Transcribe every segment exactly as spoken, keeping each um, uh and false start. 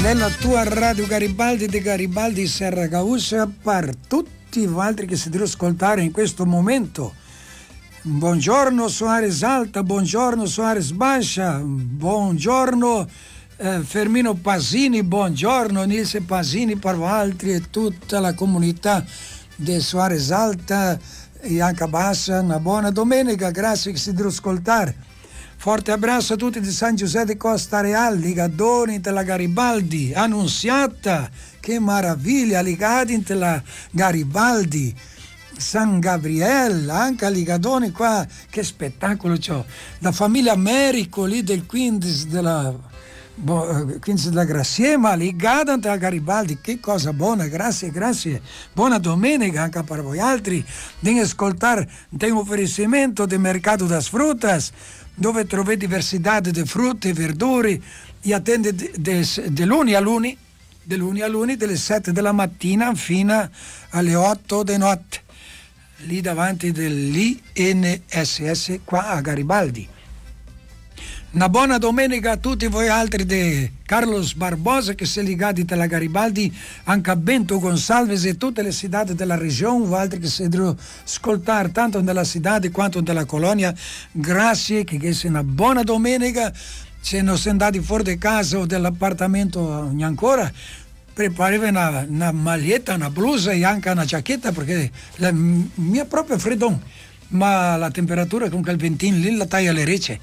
della tua radio Garibaldi di Garibaldi Serra Gaussa per tutti gli altri che si devono ascoltare in questo momento. Buongiorno Suarez Alta, buongiorno Suarez Bascia, buongiorno eh, Fermino Pasini, buongiorno Nilse Pasini per altri e tutta la comunità di Suarez Alta e anche Bassa. Una buona domenica, grazie che si devono ascoltare. Forte abbraccio a tutti di San Giuseppe di Costa Real, Ligadoni della Garibaldi, Annunziata, che meraviglia, Ligadi della Garibaldi, San Gabriele, anche a Ligadoni qua, che spettacolo c'ho. La famiglia Americo lì del quindici della, quindici della Graziema, Ligada della Garibaldi, che cosa buona, grazie, grazie. Buona domenica anche per voi altri, di ascoltare un offerimento del mercato das frutas, dove trovate diversità di frutti e verdure e attende di luni a luni, di luni a luni, dalle sette della mattina fino alle otto di notte, lì davanti dell'I N S S qua a Garibaldi. Una buona domenica a tutti voi altri di Carlos Barbosa che si è legati alla Garibaldi, anche a Bento Gonçalves e tutte le città della regione, voi altri che si devono ascoltare tanto nella città quanto nella colonia. Grazie, che sia una buona domenica. Se non siete andati fuori di casa o dell'appartamento ancora, preparatevi una, una maglietta, una blusa e anche una giacchetta perché la mia propria freddone. Ma la temperatura con quel ventino lì la taglia le ricce.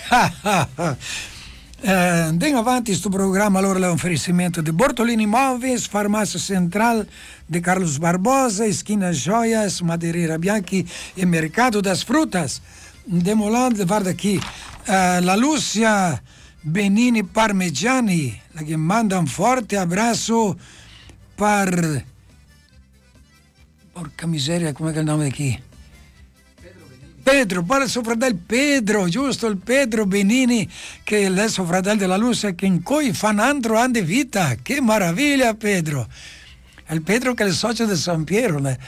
eh, andiamo avanti sto programma. Allora l'offerimento di Bortolini Movis, Farmacia Central di Carlos Barbosa, Esquina Joias, Madeira Bianchi e Mercato das Frutas. Andiamo là, guarda qui, eh, la Lucia Benini Parmigiani, la che manda un forte abbraccio per... Porca miseria, com'è che è il nome di chi? Pedro, pare suo fratello Pedro, giusto, il Pedro Benini, che è il suo fratello della Lucia, che in cui fa un altro anno di vita. Che meraviglia, Pedro! È il Pedro che è il socio di San Piero, né?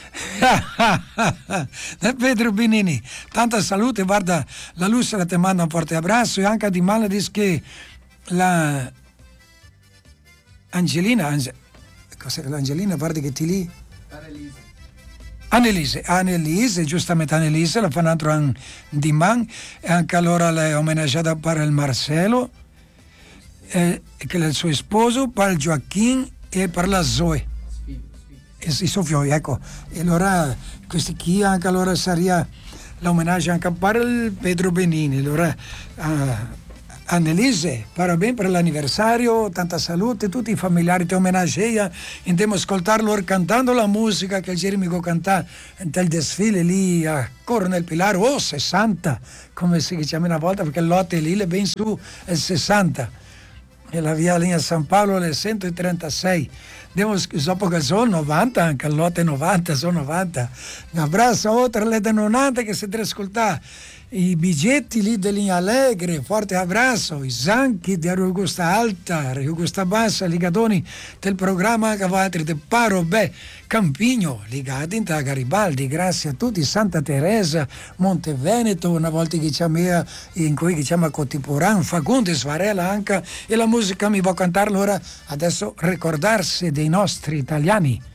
Pedro Benini, tanta salute, guarda, la Lucia ti manda un forte abbraccio e anche a Di Mala dice che la Angelina, Ange... cos'è l'Angelina, guarda che ti lì? Annelise, Annelise, giustamente Annelise, la fa un altro anno di man, e anche allora l'è omaggiata per il Marcelo, eh, che è il suo sposo, per il Joaquin e per la Zoe. E i suoi figli, ecco. E allora, questi qui anche allora sarebbe l'omaggio anche per il Pedro Benini. Allora, uh, Annelise, parabéns per l'anniversario, tanta salute, tutti i familiari ti omaggiano, andiamo a ascoltare loro cantando la musica che Jeremy go cantare nel desfile lì a Coronel Pilar, oh sessanta, come si diceva una volta, perché il lotte lì è ben su, è sessanta, e la via lì a San Paolo è centotrentasei. Andiamo, dopo che sono novanta, anche il lotte novanta, sono novanta. Un abbraccio oltre le novanta che si deve ascoltare. I biglietti lì di Linea Allegre, forte abbraccio, i zanchi di Rio Augusta Alta, Rio Augusta Bassa, Ligadoni del programma Cavatri de Paro, beh, Campigno, Ligati da Garibaldi, grazie a tutti, Santa Teresa, Monteveneto, una volta che chiama in cui che chiama Cotipuran, Fagundes, Varela anche, e la musica mi va a cantare allora adesso ricordarsi dei nostri italiani.